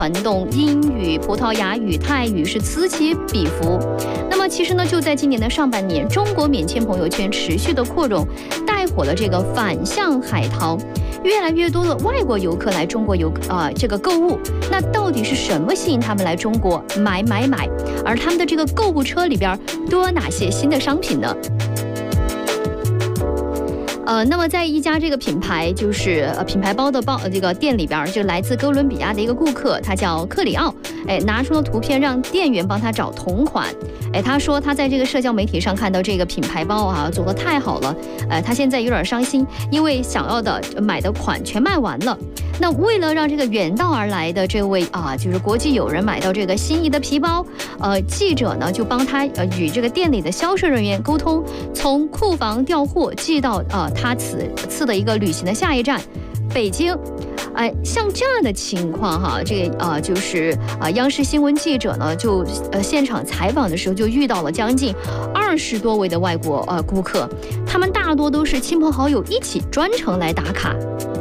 传动英语、葡萄牙语、泰语是此起彼伏。那么其实呢，就在今年的上半年，中国免签朋友圈持续的扩容，带火了这个反向海淘，越来越多的外国游客来中国这个购物。那到底是什么吸引他们来中国买？而他们的这个购物车里边都有哪些新的商品呢？那么在一家这个品牌，就是品牌包的这个店里边，就来自哥伦比亚的一个顾客，他叫克里奥，拿出了图片让店员帮他找同款。他说他在这个社交媒体上看到这个品牌包啊，做得太好了，他现在有点伤心，因为想要的买的款全卖完了。那为了让这个远道而来的这位就是国际友人买到这个心仪的皮包，记者呢就帮他与这个店里的销售人员沟通，从库房调货寄到他此次的一个旅行的下一站北京。像这样的情况哈，这个就是央视新闻记者呢就现场采访的时候就遇到了将近20多位的外国顾客，他们大多都是亲朋好友一起专程来打卡。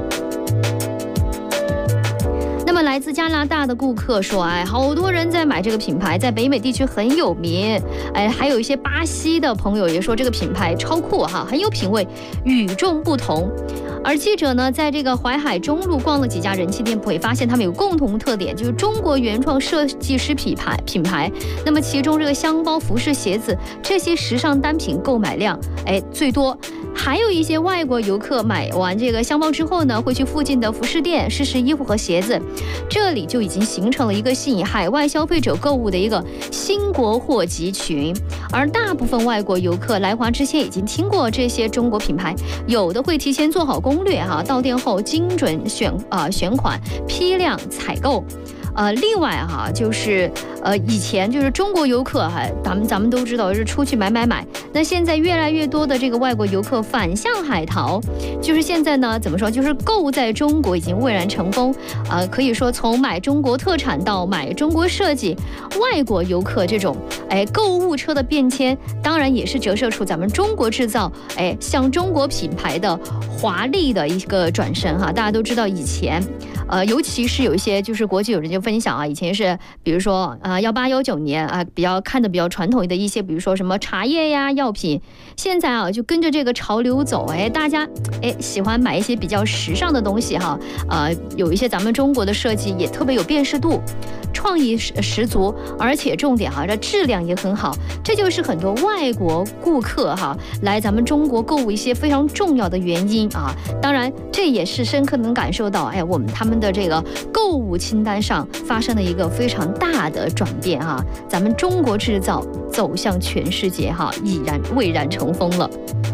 那么来自加拿大的顾客说，好多人在买这个品牌，在北美地区很有名。还有一些巴西的朋友也说这个品牌超酷哈，很有品味，与众不同。而记者呢，在这个淮海中路逛了几家人气店铺，也发现他们有共同特点，就是中国原创设计师品牌。那么其中这个箱包、服饰、鞋子这些时尚单品购买量最多。还有一些外国游客买完这个箱包之后呢，会去附近的服饰店试试衣服和鞋子，这里就已经形成了一个吸引海外消费者购物的一个新国货集群。而大部分外国游客来华之前已经听过这些中国品牌，有的会提前做好攻略到店后精准选款、批量采购。另外就是以前就是中国游客咱们都知道是出去买，那现在越来越多的这个外国游客反向海淘，就是现在呢怎么说，就是购物在中国已经蔚然成风。可以说从买中国特产到买中国设计，外国游客这种购物车的变迁，当然也是折射出咱们中国制造向中国品牌的华丽的一个转身大家都知道以前尤其是有一些就是国际友人就分享以前是比如说18、19年看的比较传统的一些，比如说什么茶叶呀、药品，现在就跟着这个潮流走，大家喜欢买一些比较时尚的东西有一些咱们中国的设计也特别有辨识度，创意十足，而且重点这质量也很好，这就是很多外国顾客来咱们中国购物一些非常重要的原因当然这也是深刻能感受到他们的这个购物清单上发生了一个非常大的转变咱们中国制造走向全世界已然蔚然成风了。